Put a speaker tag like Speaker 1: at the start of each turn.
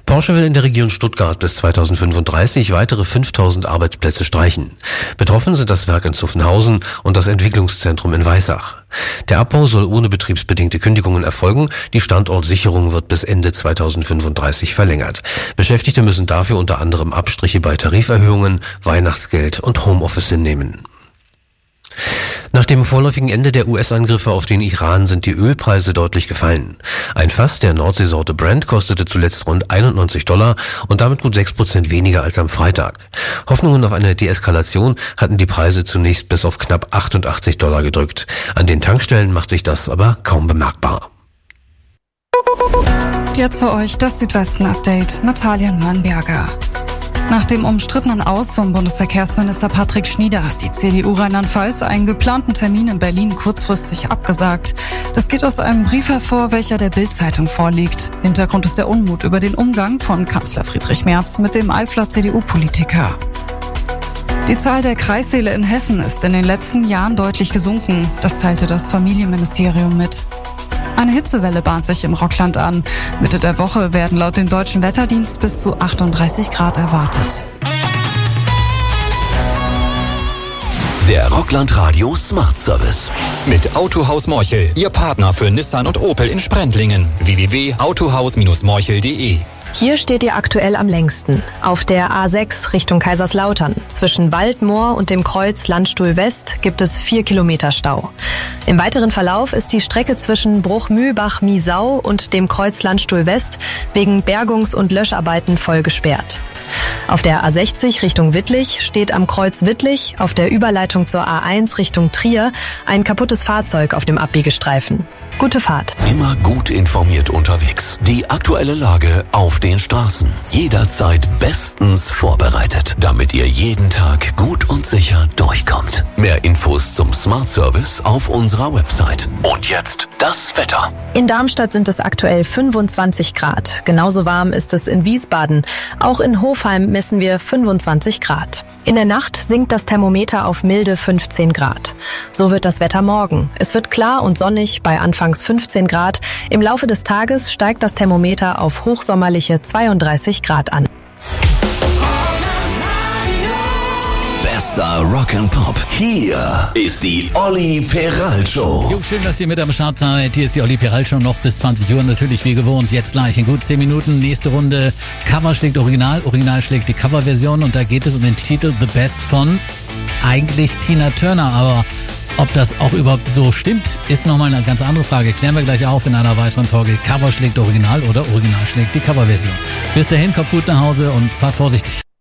Speaker 1: Porsche will in der Region Stuttgart bis 2035 weitere 5.000 Arbeitsplätze streichen. Betroffen sind das Werk in Zuffenhausen und das Entwicklungszentrum in Weissach. Der Abbau soll ohne betriebsbedingte Kündigungen erfolgen. Die Standortsicherung wird bis Ende 2035 verlängert. Beschäftigte müssen dafür unter anderem Abstriche bei Tariferhöhungen, Weihnachtsgeld und Homeoffice hinnehmen. Nach dem vorläufigen Ende der US-Angriffe auf den Iran sind die Ölpreise deutlich gefallen. Ein Fass der Nordseesorte Brent kostete zuletzt rund $91 und damit gut 6% weniger als am Freitag. Hoffnungen auf eine Deeskalation hatten die Preise zunächst bis auf knapp $88 gedrückt. An den Tankstellen macht sich das aber kaum bemerkbar.
Speaker 2: Jetzt für euch das Südwesten-Update mit Talia Mannberger. Nach dem umstrittenen Aus von Bundesverkehrsminister Patrick Schnieder hat die CDU Rheinland-Pfalz einen geplanten Termin in Berlin kurzfristig abgesagt. Das geht aus einem Brief hervor, welcher der Bild-Zeitung vorliegt. Hintergrund ist der Unmut über den Umgang von Kanzler Friedrich Merz mit dem Eifler CDU-Politiker. Die Zahl der Kreissäle in Hessen ist in den letzten Jahren deutlich gesunken. Das teilte das Familienministerium mit. Eine Hitzewelle bahnt sich im Rockland an. Mitte der Woche werden laut dem Deutschen Wetterdienst bis zu 38 Grad erwartet.
Speaker 3: Der Rockland Radio Smart Service.
Speaker 4: Mit Autohaus Morchel, Ihr Partner für Nissan und Opel in Sprendlingen. www.autohaus-morchel.de.
Speaker 5: Hier steht ihr aktuell am längsten. Auf der A6 Richtung Kaiserslautern. Zwischen Waldmoor und dem Kreuz Landstuhl West gibt es 4 Kilometer Stau. Im weiteren Verlauf ist die Strecke zwischen Bruchmühlbach-Miesau und dem Kreuz Landstuhl West wegen Bergungs- und Löscharbeiten voll gesperrt. Auf der A60 Richtung Wittlich steht am Kreuz Wittlich auf der Überleitung zur A1 Richtung Trier ein kaputtes Fahrzeug auf dem Abbiegestreifen. Gute Fahrt.
Speaker 3: Immer gut informiert unterwegs. Die aktuelle Lage auf den Straßen. Jederzeit bestens vorbereitet, damit ihr jeden Tag gut und sicher durchkommt. Mehr Infos zum Smart Service auf unserer Website. Und jetzt das Wetter.
Speaker 5: In Darmstadt sind es aktuell 25 Grad. Genauso warm ist es in Wiesbaden. Auch in Hofheim messen wir 25 Grad. In der Nacht sinkt das Thermometer auf milde 15 Grad. So wird das Wetter morgen. Es wird klar und sonnig bei anfangs 15 Grad. Im Laufe des Tages steigt das Thermometer auf hochsommerliche 32 Grad an.
Speaker 3: Bester Rock'n'Pop. Hier ist die Olli Peral Show.
Speaker 6: Jo, schön, dass ihr mit am Start seid. Hier ist die Olli Peral Show noch bis 20 Uhr. Natürlich wie gewohnt. Jetzt gleich in gut 10 Minuten. Nächste Runde. Cover schlägt Original. Original schlägt die Coverversion. Und da geht es um den Titel The Best von eigentlich Tina Turner. Aber ob das auch überhaupt so stimmt, ist nochmal eine ganz andere Frage. Klären wir gleich auf in einer weiteren Folge. Cover schlägt Original oder Original schlägt die Coverversion. Bis dahin, kommt gut nach Hause und fahrt vorsichtig.